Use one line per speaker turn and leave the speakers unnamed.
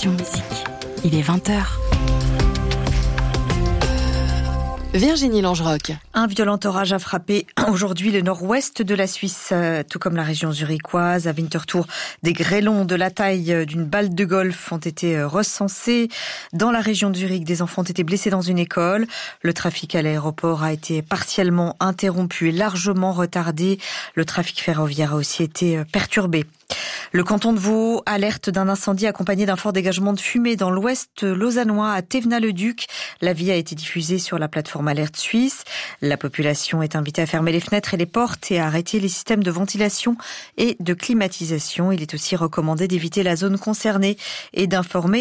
Passion Musique. Il est 20h.
Virginie Langerock.
Un violent orage a frappé aujourd'hui le nord-ouest de la Suisse, tout comme la région zurichoise. À Winterthur, des grêlons de la taille d'une balle de golf ont été recensés. Dans la région de Zurich, des enfants ont été blessés dans une école. Le trafic à l'aéroport a été partiellement interrompu et largement retardé. Le trafic ferroviaire a aussi été perturbé. Le canton de Vaud alerte d'un incendie accompagné d'un fort dégagement de fumée dans l'ouest lausannois à Thévenat-le-Duc. L'avis a été diffusé sur la plateforme Alerte Suisse. La population est invitée à fermer les fenêtres et les portes et à arrêter les systèmes de ventilation et de climatisation. Il est aussi recommandé d'éviter la zone concernée et d'informer